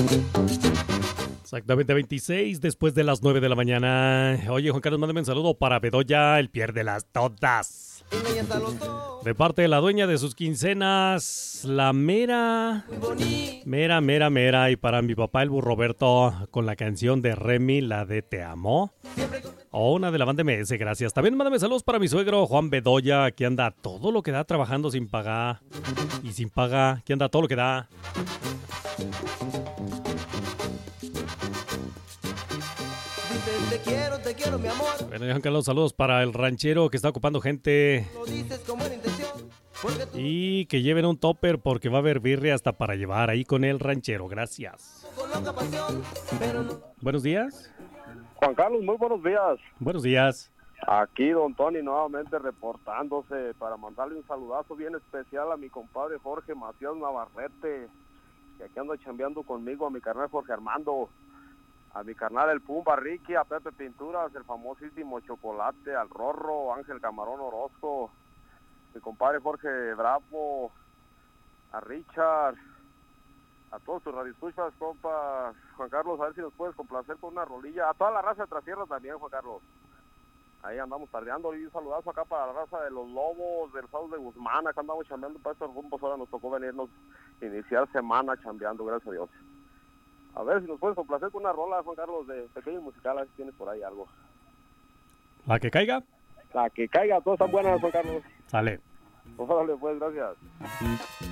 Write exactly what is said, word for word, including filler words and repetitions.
Exactamente, veintiséis después de las nueve de la mañana. Oye, Juan Carlos, mándame un saludo para Bedoya, el pierde las todas. De parte de la dueña de sus quincenas, la mera, mera, mera, mera. Y para mi papá, el burro Roberto, con la canción de Remy, la de Te Amo. O una de la banda M S, gracias. También mándame saludos para mi suegro, Juan Bedoya, que anda todo lo que da trabajando sin pagar. Y sin paga, que anda todo lo que da. Te quiero, te quiero, mi amor. Bueno, Juan Carlos, saludos para el ranchero que está ocupando gente. Lo dices con buena intención. Tú... Y que lleven un topper porque va a haber birria hasta para llevar ahí con el ranchero. Gracias. Pasión, pero no... Buenos días. Juan Carlos, muy buenos días. Buenos días. Aquí don Tony nuevamente reportándose para mandarle un saludazo bien especial a mi compadre Jorge Macías Navarrete, que aquí anda chambeando conmigo, a mi carnal Jorge Armando, a mi carnal el Pumba Ricky, a Pepe Pinturas, el famosísimo Chocolate, al Rorro, Ángel Camarón Orozco, mi compadre Jorge Bravo, a Richard, a todos tus radioescuchas, compa Juan Carlos, a ver si nos puedes complacer con una rolilla, a toda la raza de Trasierra también, Juan Carlos. Ahí andamos tardeando, y un saludazo acá para la raza de los Lobos, del Estado de Guzmán, acá andamos chambeando para estos rumbos, ahora nos tocó venirnos, iniciar semana chambeando, gracias a Dios. A ver si nos puedes complacer con una rola, Juan Carlos, de pequeño musical, a ver si tienes por ahí algo. ¿La que caiga? La que caiga, todas están buenas, Juan Carlos. Sale. Órale, pues, gracias.